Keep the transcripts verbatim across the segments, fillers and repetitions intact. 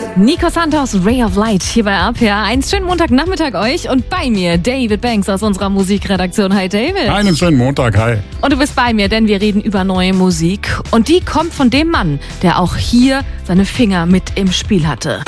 Nico Santos, Ray of Light, hier bei R P R eins. Schönen Montagnachmittag euch und bei mir David Banks aus unserer Musikredaktion. Hi David. Einen schönen Montag, hi. Und du bist bei mir, denn wir reden über neue Musik. Und die kommt von dem Mann, der auch hier seine Finger mit im Spiel hatte.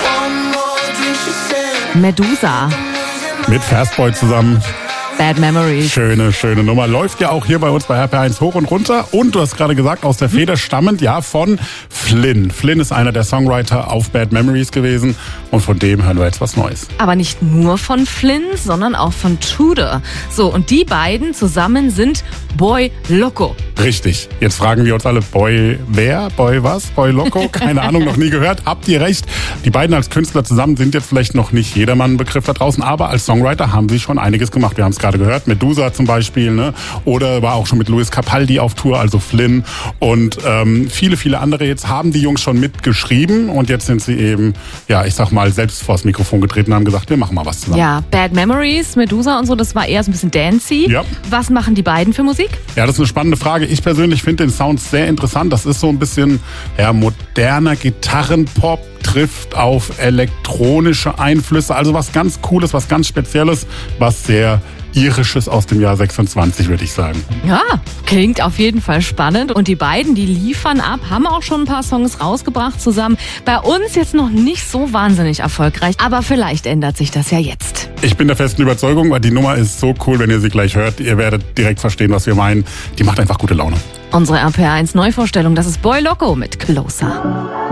Medusa. Mit Fastboy zusammen. Bad Memories. Schöne, schöne Nummer. Läuft ja auch hier bei uns bei R P R eins hoch und runter. Und du hast gerade gesagt, aus der Feder stammend, ja, von Flynn. Flynn ist einer der Songwriter auf Bad Memories gewesen. Und von dem hören wir jetzt was Neues. Aber nicht nur von Flynn, sondern auch von Tudor. So, und die beiden zusammen sind Boy Loco. Richtig. Jetzt fragen wir uns alle, Boy wer? Boy was? Boy Loco? Keine Ahnung, noch nie gehört. Habt ihr recht. Die beiden als Künstler zusammen sind jetzt vielleicht noch nicht jedermann ein Begriff da draußen, aber als Songwriter haben sie schon einiges gemacht. Wir haben es gerade gehört, Medusa zum Beispiel, ne? Oder war auch schon mit Luis Capaldi auf Tour, also Flynn. Und ähm, viele, viele andere. Jetzt haben die Jungs schon mitgeschrieben und jetzt sind sie eben, ja, ich sag mal, selbst vors Mikrofon getreten und haben gesagt, wir machen mal was zusammen. Ja, Bad Memories, Medusa und so, das war eher so ein bisschen dancey. Ja. Was machen die beiden für Musik? Ja, das ist eine spannende Frage. Ich persönlich finde den Sound sehr interessant. Das ist so ein bisschen ja, moderner Gitarrenpop, trifft auf elektronische Einflüsse. Also was ganz Cooles, was ganz Spezielles, was sehr Irisches aus dem Jahr sechsundzwanzig, würde ich sagen. Ja, klingt auf jeden Fall spannend. Und die beiden, die liefern ab, haben auch schon ein paar Songs rausgebracht zusammen. Bei uns jetzt noch nicht so wahnsinnig erfolgreich, aber vielleicht ändert sich das ja jetzt. Ich bin der festen Überzeugung, weil die Nummer ist so cool, wenn ihr sie gleich hört. Ihr werdet direkt verstehen, was wir meinen. Die macht einfach gute Laune. Unsere R P R eins Neuvorstellung, das ist Boy Loco mit Closer.